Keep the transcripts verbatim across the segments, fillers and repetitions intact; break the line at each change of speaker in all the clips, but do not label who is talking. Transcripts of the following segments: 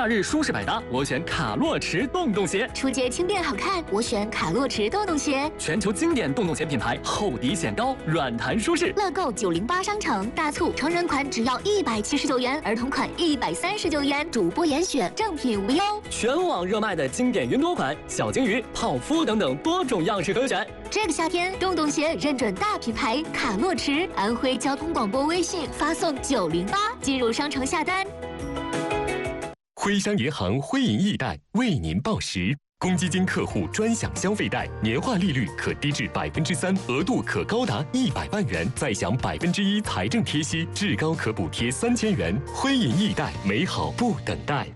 夏日舒适百搭，我选卡洛驰洞洞鞋。
出街轻便好看，我选卡洛驰洞洞鞋。
全球经典洞洞鞋品牌，厚底显高，软弹舒适。
乐购九零八商城大促，成人款只要一百七十九元，儿童款一百三十九元，主播严选，正品无忧。
全网热卖的经典云朵款，小鲸鱼、泡芙等等多种样式可选。
这个夏天，洞洞鞋认准大品牌卡洛驰，安徽交通广播微信发送九零八进入商城下单。
徽商银行徽银易贷为您报时，公积金客户专享消费贷，年化利率可低至百分之三，额度可高达一百万元，再享百分之一财政贴息，至高可补贴三千元。徽银易贷，美好不等待。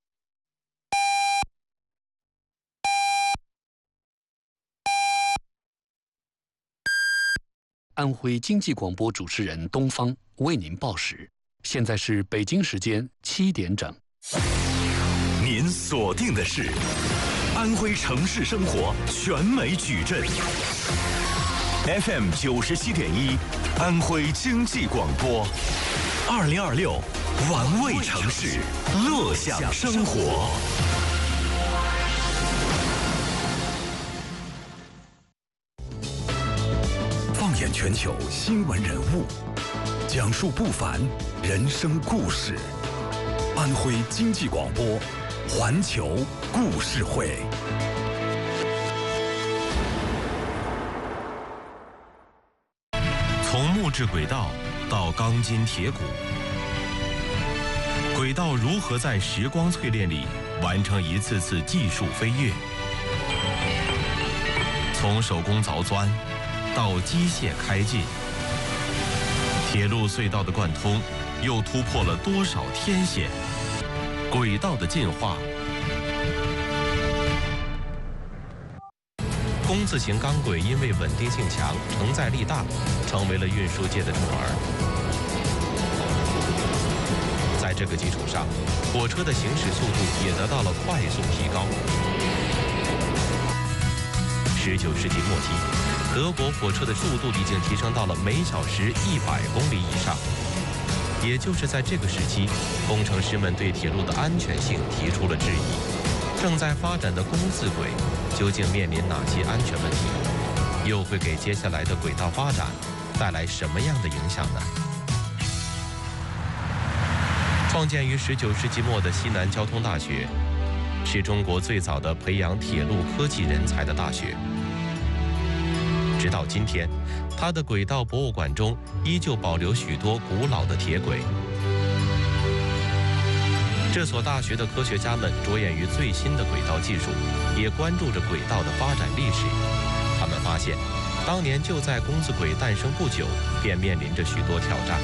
安徽经济广播主持人东方为您报时，现在是北京时间七点整。
您锁定的是安徽城市生活全美矩阵 F M 九十七点一，安徽经济广播，二零二六玩味城市，乐享生活。放眼全球新闻人物，讲述不凡人生故事。安徽经济广播，环球故事会。从木质轨道到钢筋铁骨，轨道如何在时光淬炼里完成一次次技术飞跃？从手工凿钻到机械开进，铁路隧道的贯通又突破了多少天险？轨道的进化，工字形钢轨因为稳定性强、承载力大，成为了运输界的宠儿。在这个基础上，火车的行驶速度也得到了快速提高。十九世纪末期，德国火车的速度已经提升到了每小时一百公里以上。也就是在这个时期，工程师们对铁路的安全性提出了质疑。正在发展的工字轨究竟面临哪些安全问题？又会给接下来的轨道发展带来什么样的影响呢？创建于十九世纪末的西南交通大学，是中国最早的培养铁路科技人才的大学。直到今天，它的轨道博物馆中依旧保留许多古老的铁轨。这所大学的科学家们着眼于最新的轨道技术，也关注着轨道的发展历史。他们发现，当年就在工字轨诞生不久，便面临着许多挑战。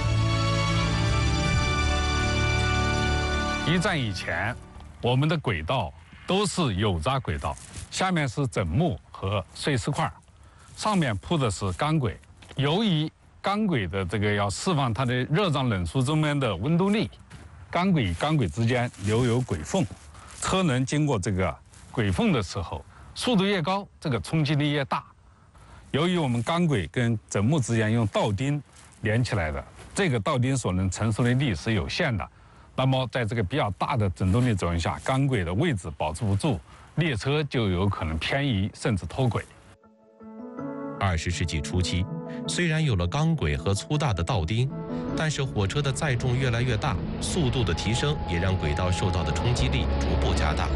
一战以前，我们的轨道都是有渣轨道，下面是枕木和碎石块，上面铺的是钢轨。由于钢轨的这个要释放它的热胀冷缩中间的温度力，钢轨与钢轨之间留有轨缝，车轮经过这个轨缝的时候，速度越高，这个冲击力越大。由于我们钢轨跟枕木之间用倒钉连起来的，这个倒钉所能承受的力是有限的，那么在这个比较大的振动力作用下，钢轨的位置保持不住，列车就有可能偏移甚至脱轨。
二十世纪初期，虽然有了钢轨和粗大的倒钉，但是火车的载重越来越大，速度的提升也让轨道受到的冲击力逐步加大。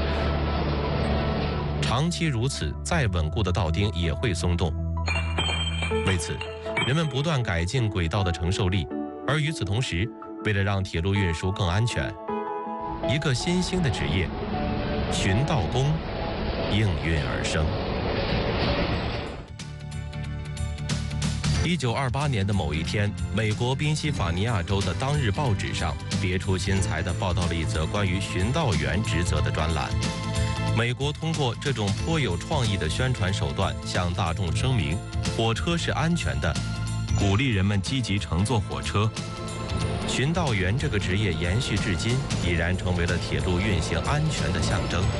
长期如此，再稳固的倒钉也会松动。为此，人们不断改进轨道的承受力，而与此同时，为了让铁路运输更安全，一个新兴的职业——巡道工应运而生。一九二八年的某一天，美国宾夕法尼亚州的当日报纸上别出心裁地报道了一则关于巡道员职责的专栏。美国通过这种颇有创意的宣传手段，向大众声明火车是安全的，鼓励人们积极乘坐火车。巡道员这个职业延续至今，已然成为了铁路运行安全的象征。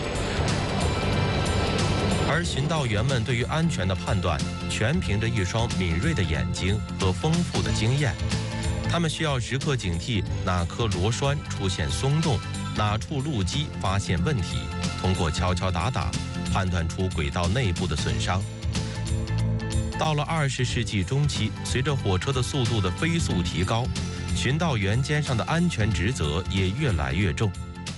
而巡道员们对于安全的判断，全凭着一双敏锐的眼睛和丰富的经验。他们需要时刻警惕哪颗螺栓出现松动， 哪处路基发现问题，通过敲敲打打判断出轨道内部的损伤。到了二十世纪中期，随着火车的速度的飞速提高，巡道员肩上的安全职责也越来越重。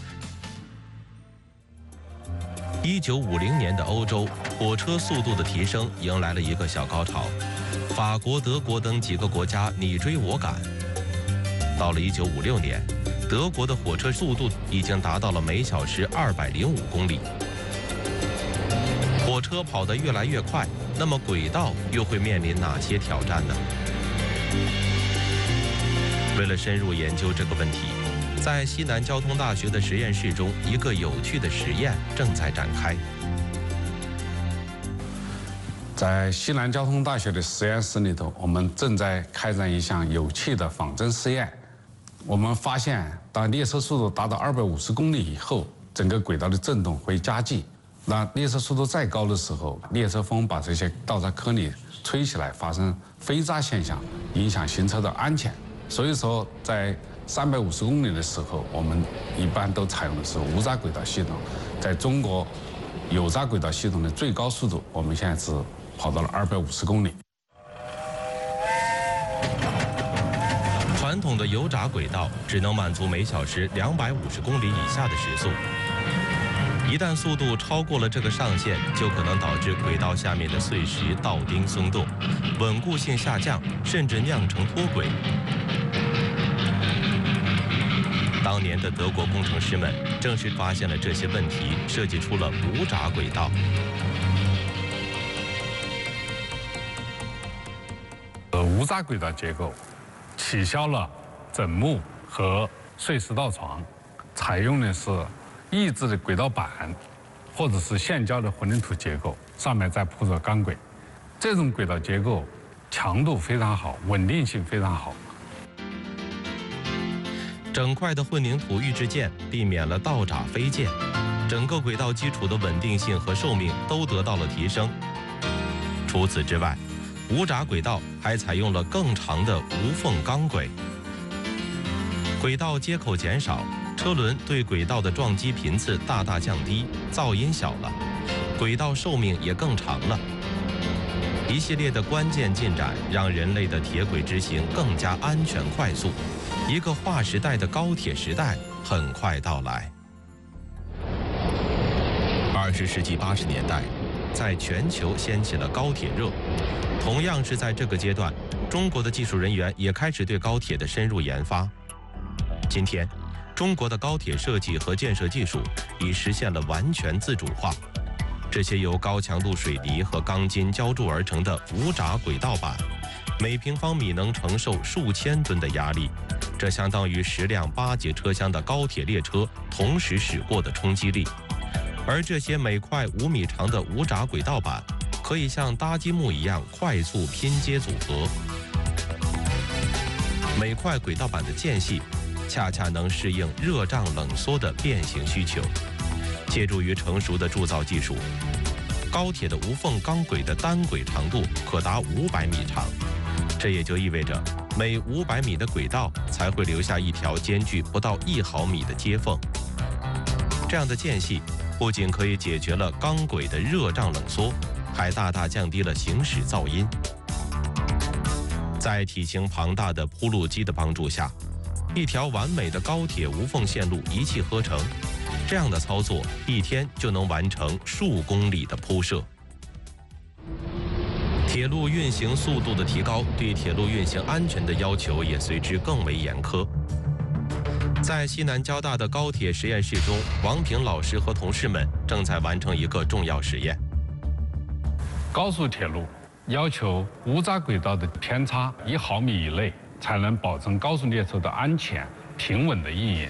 一九五零年的欧洲，火车速度的提升迎来了一个小高潮，法国、德国等几个国家你追我赶。到了一九五六年，德国的火车速度已经达到了每小时二百零五公里。火车跑得越来越快，那么轨道又会面临哪些挑战呢？为了深入研究这个问题，在西南交通大学的实验室中，一个有趣的实验正在展开。
在西南交通大学的实验室里头，我们正在开展一项有趣的仿真实验。我们发现，当列车速度达到二百五十公里以后，整个轨道的震动会加剧。那列车速度再高的时候，列车风把这些道闸颗粒吹起来，发生飞渣现象，影响行车的安全。所以说，在三百五十公里的时候，我们一般都采用的是无闸轨道系统。在中国，有闸轨道系统的最高速度，我们现在是跑到了二百五十公里。
传统的油闸轨道只能满足每小时两百五十公里以下的时速。一旦速度超过了这个上限，就可能导致轨道下面的碎石、道钉松动，稳固性下降，甚至酿成脱轨。当年的德国工程师们正是发现了这些问题，设计出了无闸轨道。
呃，无闸轨道结构取消了枕木和碎石道床，采用的是抑制的轨道板，或者是现胶的混凝土结构，上面再铺着钢轨。这种轨道结构强度非常好，稳定性非常好。
整块的混凝土预制件避免了道闸飞溅，整个轨道基础的稳定性和寿命都得到了提升。除此之外，无闸轨道还采用了更长的无缝钢轨，轨道接口减少，车轮对轨道的撞击频次大大降低，噪音小了，轨道寿命也更长了。一系列的关键进展让人类的铁轨之行更加安全快速，一个划时代的高铁时代很快到来。二十世纪八十年代，在全球掀起了高铁热。同样是在这个阶段，中国的技术人员也开始对高铁的深入研发。今天，中国的高铁设计和建设技术已实现了完全自主化。这些由高强度水泥和钢筋浇铸而成的无闸轨道板，每平方米能承受数千吨的压力，这相当于十辆八节车厢的高铁列车同时驶过的冲击力。而这些每块五米长的无闸轨道板，可以像搭积木一样快速拼接组合。每块轨道板的间隙，恰恰能适应热胀冷缩的变形需求。借助于成熟的铸造技术，高铁的无缝钢轨的单轨长度可达五百米长，这也就意味着每五百米的轨道才会留下一条间距不到一毫米的接缝。这样的间隙不仅可以解决了钢轨的热胀冷缩，还大大降低了行驶噪音。在体型庞大的铺路机的帮助下，一条完美的高铁无缝线路一气呵成。这样的操作一天就能完成数公里的铺设。铁路运行速度的提高，对铁路运行安全的要求也随之更为严苛。在西南交大的高铁实验室中，王平老师和同事们正在完成一个重要实验。
高速铁路要求无闸轨道的偏差一毫米以内，才能保证高速列车的安全平稳的运营。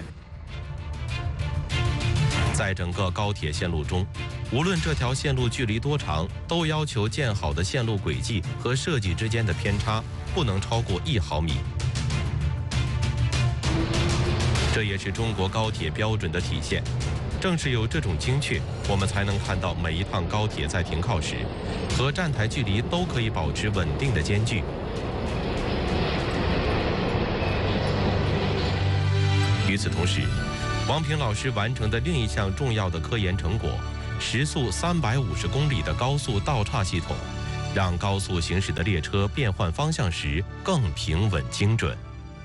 在整个高铁线路中，无论这条线路距离多长，都要求建好的线路轨迹和设计之间的偏差不能超过一毫米。这也是中国高铁标准的体现。正是有这种精确，我们才能看到每一趟高铁在停靠时，和站台距离都可以保持稳定的间距。与此同时， 王平老师完成的另一项重要的科研成果，时速三百五十公里的高速倒岔系统，让高速行驶的列车变换方向时更平稳精准。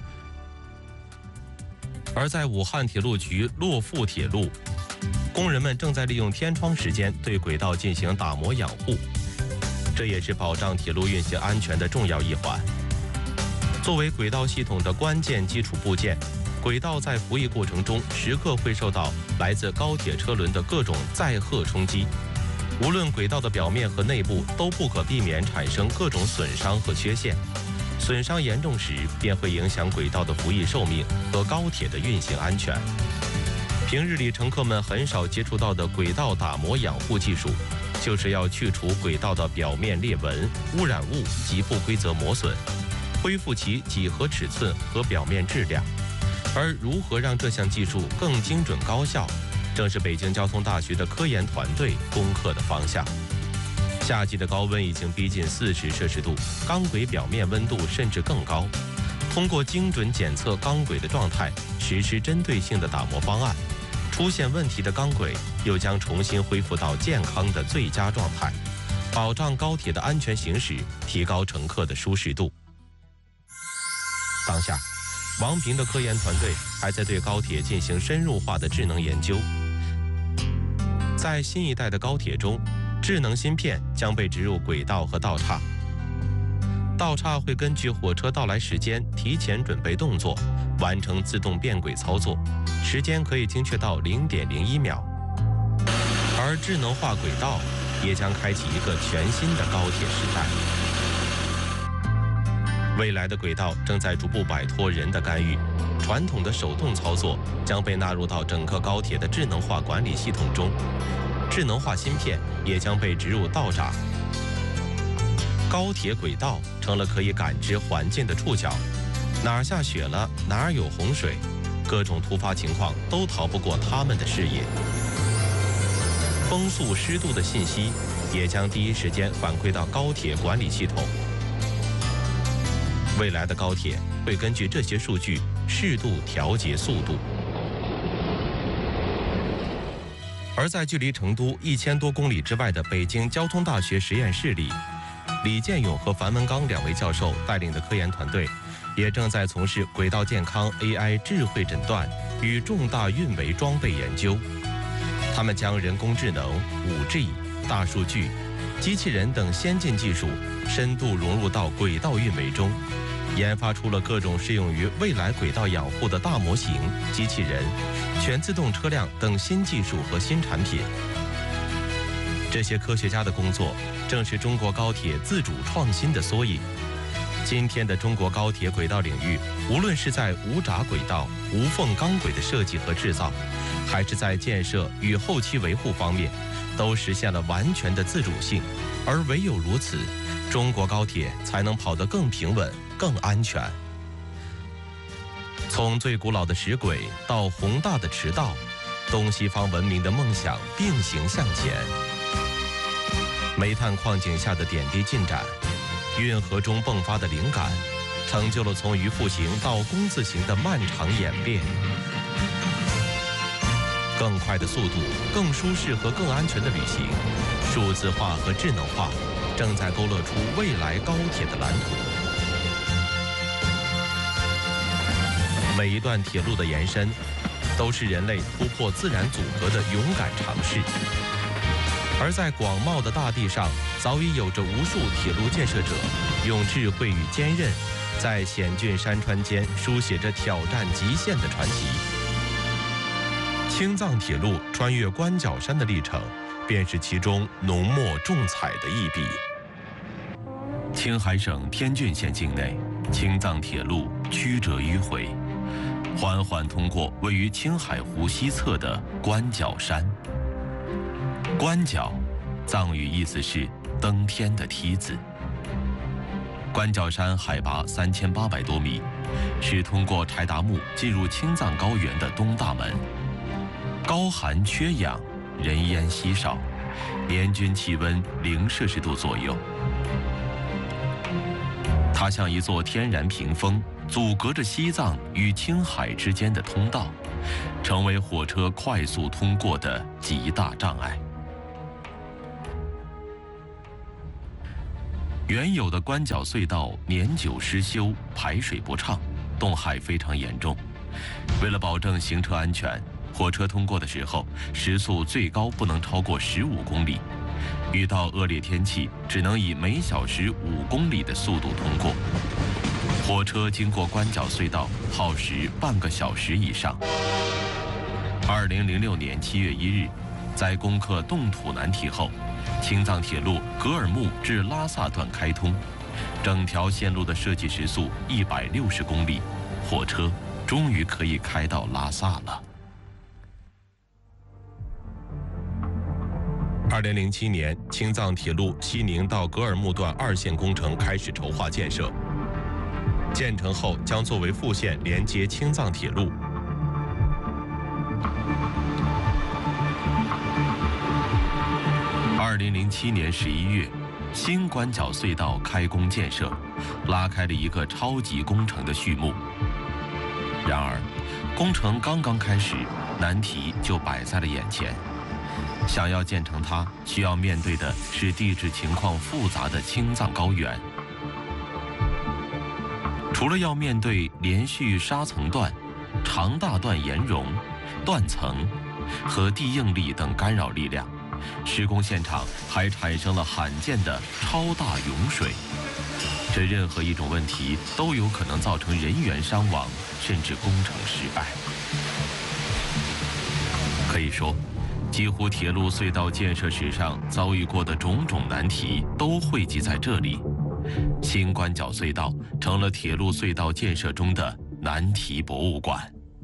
而在武汉铁路局洛阜铁路，工人们正在利用天窗时间对轨道进行打磨养护，这也是保障铁路运行安全的重要一环。作为轨道系统的关键基础部件，轨道在服役过程中时刻会受到来自高铁车轮的各种载荷冲击，无论轨道的表面和内部都不可避免产生各种损伤和缺陷。损伤严重时，便会影响轨道的服役寿命和高铁的运行安全。平日里乘客们很少接触到的轨道打磨养护技术，就是要去除轨道的表面裂纹、污染物及不规则磨损，恢复其几何尺寸和表面质量。而如何让这项技术更精准高效，正是北京交通大学的科研团队攻克的方向。夏季的高温已经逼近四十摄氏度，钢轨表面温度甚至更高。通过精准检测钢轨的状态，实施针对性的打磨方案，出现问题的钢轨又将重新恢复到健康的最佳状态，保障高铁的安全行驶，提高乘客的舒适度。当下，王平的科研团队还在对高铁进行深入化的智能研究。在新一代的高铁中，智能芯片将被植入轨道和道岔，道岔会根据火车到来时间提前准备动作，完成自动变轨操作，时间可以精确到零点零一秒。而智能化轨道也将开启一个全新的高铁时代。未来的轨道正在逐步摆脱人的干预，传统的手动操作将被纳入到整个高铁的智能化管理系统中，智能化芯片也将被植入道闸。高铁轨道成了可以感知环境的触角，哪儿下雪了，哪儿有洪水，各种突发情况都逃不过他们的视野。风速、湿度的信息也将第一时间反馈到高铁管理系统。未来的高铁会根据这些数据适度调节速度。而在距离成都一千多公里之外的北京交通大学实验室里，李建勇和樊文刚两位教授带领的科研团队，也正在从事轨道健康 A I 智慧诊断与重大运维装备研究。他们将人工智能、五 G、大数据、机器人等先进技术深度融入到轨道运维中，研发出了各种适用于未来轨道养护的大模型、机器人、全自动车辆等新技术和新产品。这些科学家的工作正是中国高铁自主创新的缩影。今天的中国高铁轨道领域，无论是在无闸轨道、无缝钢轨的设计和制造，还是在建设与后期维护方面，都实现了完全的自主性。而唯有如此，中国高铁才能跑得更平稳、更安全。从最古老的石轨到宏大的驰道，东西方文明的梦想并行向前。煤炭矿井下的点滴进展，运河中迸发的灵感，成就了从鱼腹型到工字形的漫长演变。更快的速度、更舒适和更安全的旅行，数字化和智能化正在勾勒出未来高铁的蓝图。每一段铁路的延伸，都是人类突破自然阻隔的勇敢尝试。而在广袤的大地上，早已有着无数铁路建设者，用智慧与坚韧，在险峻山川间书写着挑战极限的传奇。青藏铁路穿越关角山的历程，便是其中浓墨重彩的一笔。青海省天峻县境内，青藏铁路曲折迂回，缓缓通过位于青海湖西侧的关角山。关角，藏语意思是登天的梯子。关角山海拔三千八百多米，是通过柴达木进入青藏高原的东大门。高寒缺氧，人烟稀少，年均气温零摄氏度左右。它像一座天然屏风，阻隔着西藏与青海之间的通道， 成为火车快速通过的极大障碍。原有的关角隧道年久失修，排水不畅，冻害非常严重。为了保证行车安全，火车通过的时候时速最高不能超过十五公里，遇到恶劣天气只能以每小时五公里的速度通过。火车经过关角隧道耗时半个小时以上。二零零六年七月一日，在攻克冻土难题后，青藏铁路格尔木至拉萨段开通，整条线路的设计时速一百六十公里，火车终于可以开到拉萨了。二零零七年，青藏铁路西宁到格尔木段二线工程开始筹划建设，建成后将作为副线连接青藏铁路。二零零七年十一月，新关角隧道开工建设，拉开了一个超级工程的序幕。然而，工程刚刚开始，难题就摆在了眼前。想要建成它，需要面对的是地质情况复杂的青藏高原。除了要面对连续沙层段、长大段岩溶、断层和地应力等干扰力量，施工现场还产生了罕见的超大涌水。这任何一种问题都有可能造成人员伤亡，甚至工程失败。可以说，几乎铁路隧道建设史上遭遇过的种种难题都汇集在这里。新关角隧道成了铁路隧道建设中的难题博物馆。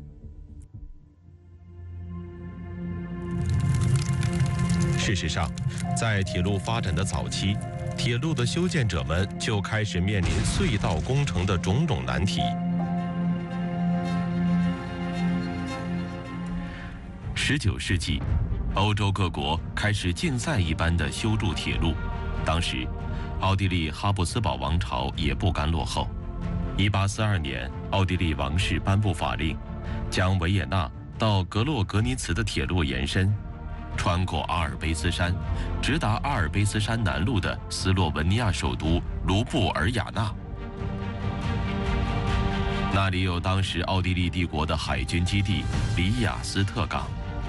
事实上，在铁路发展的早期，铁路的修建者们就开始面临隧道工程的种种难题。十九世纪，欧洲各国开始竞赛一般的修筑铁路。当时，奥地利哈布斯堡王朝也不甘落后。一八四二年，奥地利王室颁布法令，将维也纳到格洛格尼茨的铁路延伸，穿过阿尔卑斯山，直达阿尔卑斯山南麓的斯洛文尼亚首都卢布尔雅纳。那里有当时奥地利帝国的海军基地里雅斯特港。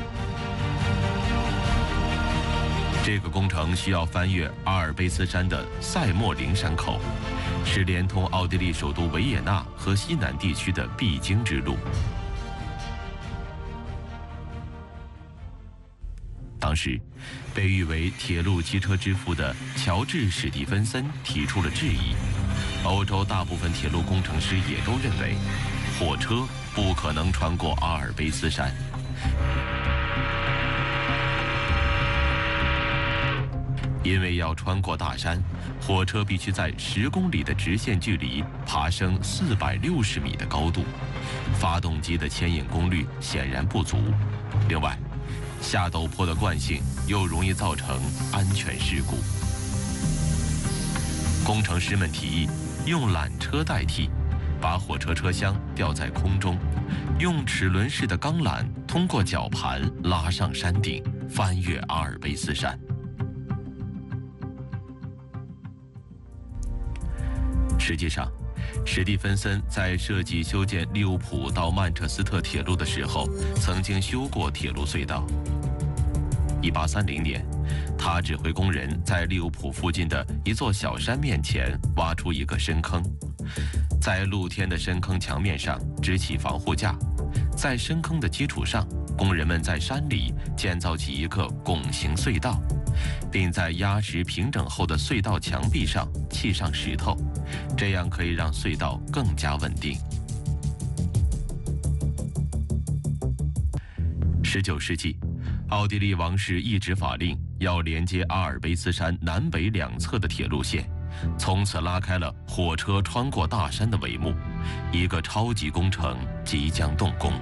这个工程需要翻越阿尔卑斯山的塞莫林山口，是连通奥地利首都维也纳和西南地区的必经之路。当时，被誉为铁路机车之父的乔治·史蒂芬森提出了质疑。欧洲大部分铁路工程师也都认为，火车不可能穿过阿尔卑斯山。因为要穿过大山，火车必须在十公里的直线距离爬升四百六十米的高度，发动机的牵引功率显然不足。另外，下陡坡的惯性又容易造成安全事故。工程师们提议用缆车代替，把火车车厢吊在空中，用齿轮式的钢缆通过绞盘拉上山顶，翻越阿尔卑斯山。实际上，史蒂芬森在设计修建利物浦到曼彻斯特铁路的时候，曾经修过铁路隧道。一八三零年，他指挥工人在利物浦附近的一座小山面前挖出一个深坑，在露天的深坑墙面上支起防护架，在深坑的基础上，工人们在山里建造起一个拱形隧道，并在压实平整后的隧道墙壁上砌上石头，这样可以让隧道更加稳定。十九世纪，奥地利王室一纸法令要连接阿尔卑斯山南北两侧的铁路线，从此拉开了火车穿过大山的帷幕，一个超级工程即将动工。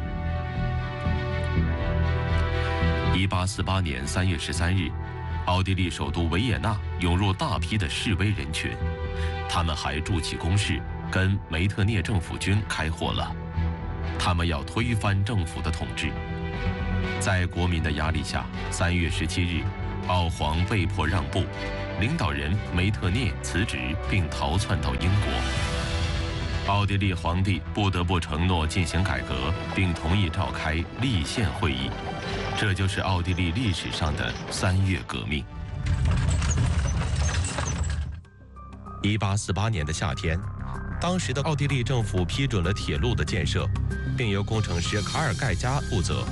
一八四八年三月十三日，奥地利首都维也纳涌入大批的示威人群，他们还筑起工事，跟梅特涅政府军开火了。他们要推翻政府的统治， 在国民的压力下，三月十七日，奥皇被迫让步，领导人梅特涅辞职并逃窜到英国。奥地利皇帝不得不承诺进行改革，并同意召开立宪会议。这就是奥地利历史上的三月革命。一八四八年的夏天，当时的奥地利政府批准了铁路的建设，并由工程师卡尔盖加负责。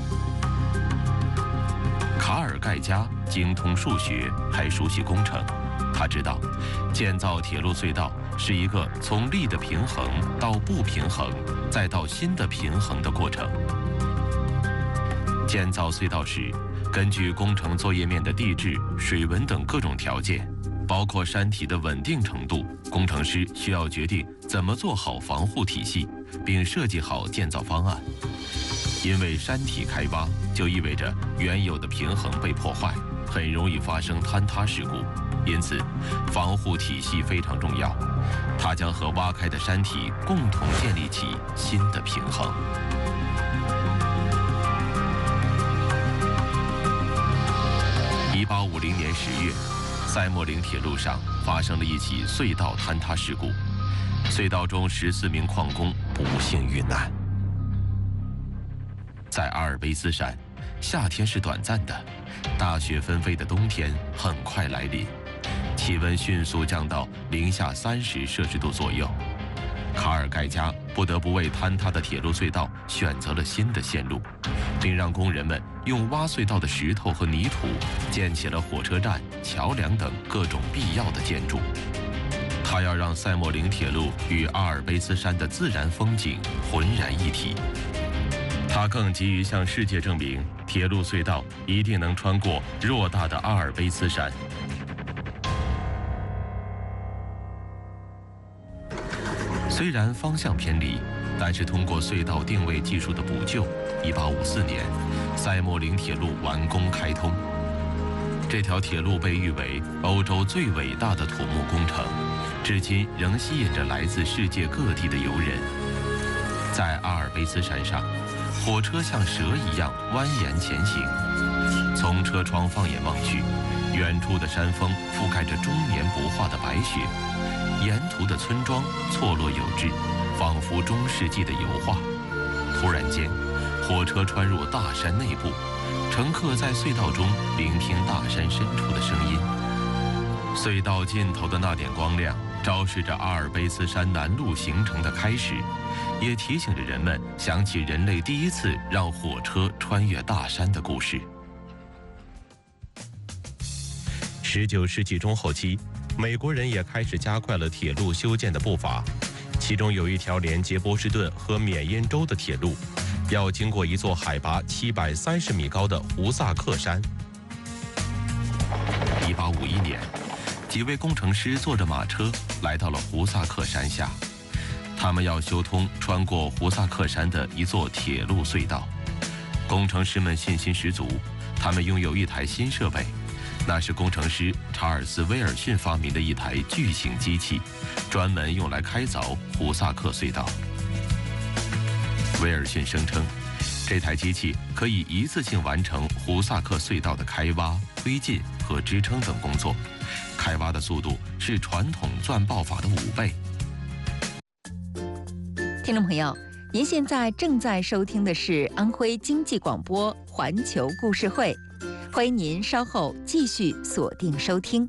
卡尔盖加精通数学，还熟悉工程，他知道建造铁路隧道是一个从力的平衡到不平衡，再到新的平衡的过程。建造隧道时，根据工程作业面的地质、水文等各种条件，包括山体的稳定程度，工程师需要决定怎么做好防护体系，并设计好建造方案。因为山体开挖就意味着原有的平衡被破坏，很容易发生坍塌事故，因此防护体系非常重要。它将和挖开的山体共同建立起新的平衡。一八五零年十月，塞默岭铁路上发生了一起隧道坍塌事故，隧道中十四名矿工不幸遇难。在阿尔卑斯山，夏天是短暂的，大雪纷飞的冬天很快来临，气温迅速降到零下三十摄氏度左右。卡尔盖加不得不为坍塌的铁路隧道选择了新的线路，并让工人们用挖隧道的石头和泥土建起了火车站、桥梁等各种必要的建筑。他要让塞默岭铁路与阿尔卑斯山的自然风景浑然一体。他更急于向世界证明，铁路隧道一定能穿过偌大的阿尔卑斯山。虽然方向偏离，但是通过隧道定位技术的补救，一八五四年，塞默岭铁路完工开通。这条铁路被誉为欧洲最伟大的土木工程，至今仍吸引着来自世界各地的游人。在阿尔卑斯山上，火车像蛇一样蜿蜒前行。从车窗放眼望去，远处的山峰覆盖着终年不化的白雪，沿途的村庄错落有致，仿佛中世纪的油画。突然间，火车穿入大山内部，乘客在隧道中聆听大山深处的声音。隧道尽头的那点光亮，昭示着阿尔卑斯山南路形成的开始，也提醒着人们想起人类第一次让火车穿越大山的故事。十九世纪中后期，美国人也开始加快了铁路修建的步伐，其中有一条连接波士顿和缅因州的铁路，要经过一座海拔七百三十米高的胡萨克山。一八五一年，几位工程师坐着马车来到了胡萨克山下，他们要修通穿过胡萨克山的一座铁路隧道。工程师们信心十足，他们拥有一台新设备，那是工程师查尔斯·威尔逊发明的一台巨型机器，专门用来开凿胡萨克隧道。威尔逊声称，这台机器可以一次性完成胡萨克隧道的开挖、推进和支撑等工作，开挖的速度是传统钻爆法的五倍。
听众朋友，您现在正在收听的是安徽经济广播环球故事会，欢迎您稍后继续锁定收听。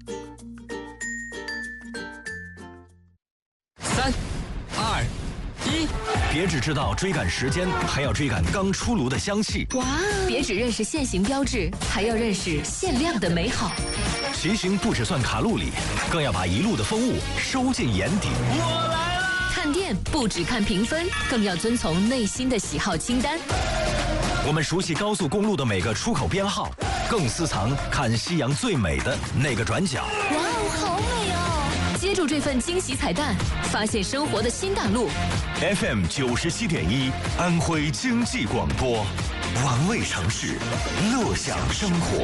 三、二、一，
别只知道追赶时间，还要追赶刚出炉的香气。
哇！别只认识限行标志，还要认识限量的美好。
骑行不只算卡路里，更要把一路的风物收进眼底。
我来了！
看店不只看评分，更要遵从内心的喜好清单。
我们熟悉高速公路的每个出口编号，更私藏看夕阳最美的那个转角。
哇哦，好美哦！接住这份惊喜彩蛋，发现生活的新大陆。
F M 九十七点一，安徽经济广播，玩味城市，乐享生活。